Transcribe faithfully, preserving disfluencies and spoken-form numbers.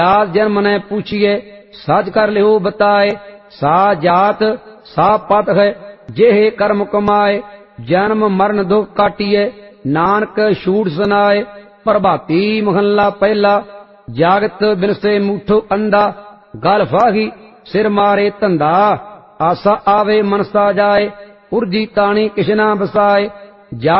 आज जन्म ने पूछिए सच कर लियो बताए। सा जात सा पत है जेहे कर्म कमाए। जन्म मरण दुख काटिए नानक छूट सुनाए। प्रभाती महला पहला जागत बिनसे मुठो अंडा। गल फाही सिर मारे धंधा आसा आवे मनसा जाए। उर्जी ताणी किशना बसाए।